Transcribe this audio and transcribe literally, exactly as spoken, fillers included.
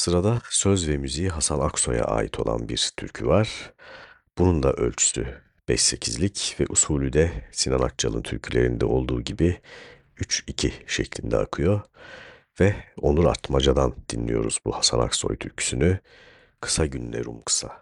Sırada söz ve müziği Hasan Aksoy'a ait olan bir türkü var. Bunun da ölçüsü beş sekizlik ve usulü de Sinan Akçal'ın türkülerinde olduğu gibi üç iki şeklinde akıyor. Ve Onur Atmaca'dan dinliyoruz bu Hasan Aksoy türküsünü. Kısa günlerim kısa.